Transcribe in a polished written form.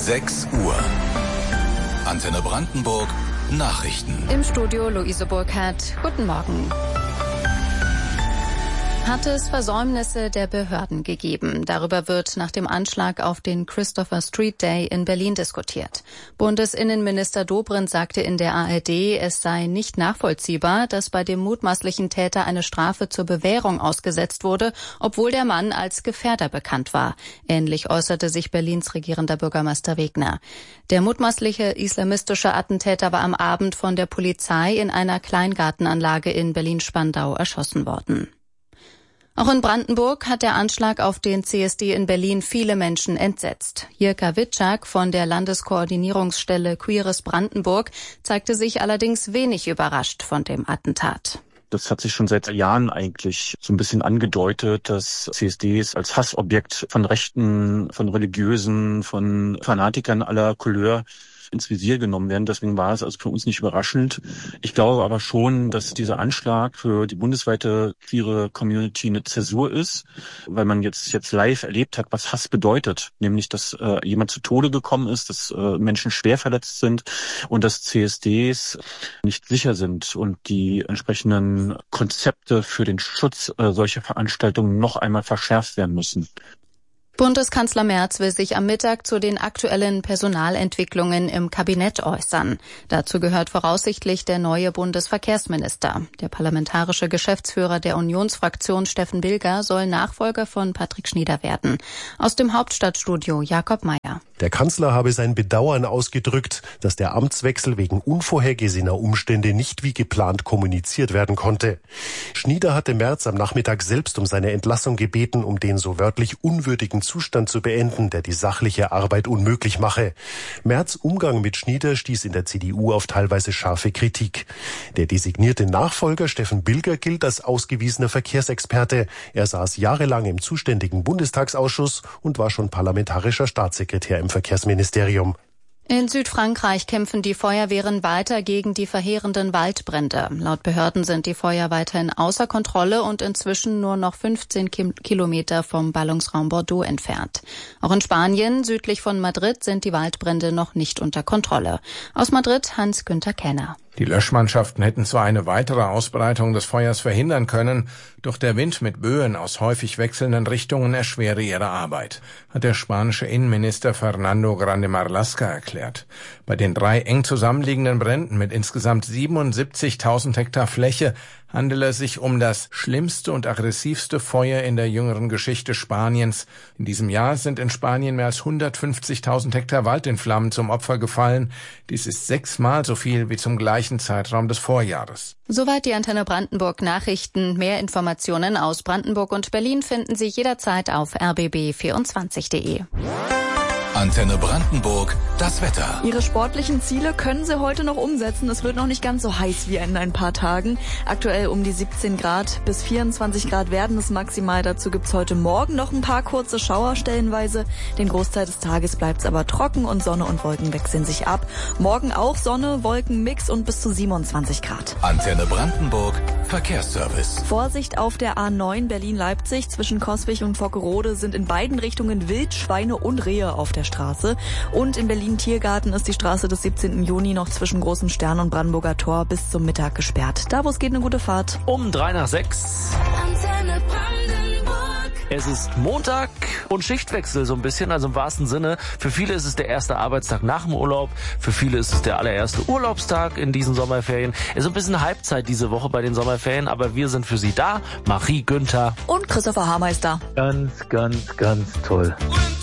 6 Uhr. Antenne Brandenburg Nachrichten. Im Studio Luise Burkhardt. Guten Morgen. Hat es Versäumnisse der Behörden gegeben? Darüber wird nach dem Anschlag auf den Christopher Street Day in Berlin diskutiert. Bundesinnenminister Dobrindt sagte in der ARD, es sei nicht nachvollziehbar, dass bei dem mutmaßlichen Täter eine Strafe zur Bewährung ausgesetzt wurde, obwohl der Mann als Gefährder bekannt war. Ähnlich äußerte sich Berlins regierender Bürgermeister Wegner. Der mutmaßliche islamistische Attentäter war am Abend von der Polizei in einer Kleingartenanlage in Berlin-Spandau erschossen worden. Auch in Brandenburg hat der Anschlag auf den CSD in Berlin viele Menschen entsetzt. Jirka Witschak von der Landeskoordinierungsstelle Queeres Brandenburg zeigte sich allerdings wenig überrascht von dem Attentat. Das hat sich schon seit Jahren eigentlich so ein bisschen angedeutet, dass CSDs als Hassobjekt von Rechten, von Religiösen, von Fanatikern aller Couleur ins Visier genommen werden. Deswegen war es also für uns nicht überraschend. Ich glaube aber schon, dass dieser Anschlag für die bundesweite queere Community eine Zäsur ist, weil man jetzt live erlebt hat, was Hass bedeutet. Nämlich, dass jemand zu Tode gekommen ist, dass Menschen schwer verletzt sind und dass CSDs nicht sicher sind und die entsprechenden Konzepte für den Schutz solcher Veranstaltungen noch einmal verschärft werden müssen. Bundeskanzler Merz will sich am Mittag zu den aktuellen Personalentwicklungen im Kabinett äußern. Dazu gehört voraussichtlich der neue Bundesverkehrsminister. Der parlamentarische Geschäftsführer der Unionsfraktion Steffen Bilger soll Nachfolger von Patrick Schnieder werden. Aus dem Hauptstadtstudio Jakob Mayer. Der Kanzler habe sein Bedauern ausgedrückt, dass der Amtswechsel wegen unvorhergesehener Umstände nicht wie geplant kommuniziert werden konnte. Schnieder hatte Merz am Nachmittag selbst um seine Entlassung gebeten, um den so wörtlich unwürdigen Zustand zu beenden, der die sachliche Arbeit unmöglich mache. Merz' Umgang mit Schnieder stieß in der CDU auf teilweise scharfe Kritik. Der designierte Nachfolger Steffen Bilger gilt als ausgewiesener Verkehrsexperte. Er saß jahrelang im zuständigen Bundestagsausschuss und war schon parlamentarischer Staatssekretär im Verkehrsministerium. In Südfrankreich kämpfen die Feuerwehren weiter gegen die verheerenden Waldbrände. Laut Behörden sind die Feuer weiterhin außer Kontrolle und inzwischen nur noch 15 Kilometer vom Ballungsraum Bordeaux entfernt. Auch in Spanien, südlich von Madrid, sind die Waldbrände noch nicht unter Kontrolle. Aus Madrid Hans-Günther Kenner. Die Löschmannschaften hätten zwar eine weitere Ausbreitung des Feuers verhindern können, doch der Wind mit Böen aus häufig wechselnden Richtungen erschwere ihre Arbeit, hat der spanische Innenminister Fernando Grande Marlaska erklärt. Bei den 3 eng zusammenliegenden Bränden mit insgesamt 77.000 Hektar Fläche handele es sich um das schlimmste und aggressivste Feuer in der jüngeren Geschichte Spaniens. In diesem Jahr sind in Spanien mehr als 150.000 Hektar Wald in Flammen zum Opfer gefallen. Dies ist 6-mal so viel wie zum gleichen Zeitraum des Vorjahres. Soweit die Antenne Brandenburg Nachrichten. Mehr Informationen aus Brandenburg und Berlin finden Sie jederzeit auf rbb24.de. Antenne Brandenburg, das Wetter. Ihre sportlichen Ziele können Sie heute noch umsetzen. Es wird noch nicht ganz so heiß wie in ein paar Tagen. Aktuell um die 17 Grad bis 24 Grad werden es maximal. Dazu gibt's heute Morgen noch ein paar kurze Schauer stellenweise. Den Großteil des Tages bleibt's aber trocken und Sonne und Wolken wechseln sich ab. Morgen auch Sonne, Wolkenmix und bis zu 27 Grad. Antenne Brandenburg, Verkehrsservice. Vorsicht auf der A9 Berlin-Leipzig. Zwischen Coswig und Vockerode sind in beiden Richtungen Wild, Schweine und Rehe auf der Straße. Und in Berlin-Tiergarten ist die Straße des 17. Juni noch zwischen Großem Stern und Brandenburger Tor bis zum Mittag gesperrt. Da, wo es geht, eine gute Fahrt. Um 3:06. Antenne Brandenburg. Es ist Montag und Schichtwechsel so ein bisschen, also im wahrsten Sinne. Für viele ist es der erste Arbeitstag nach dem Urlaub. Für viele ist es der allererste Urlaubstag in diesen Sommerferien. Es ist ein bisschen Halbzeit diese Woche bei den Sommerferien, aber wir sind für Sie da. Marie Günther und Christopher Haarmeister. Ganz, ganz, ganz toll.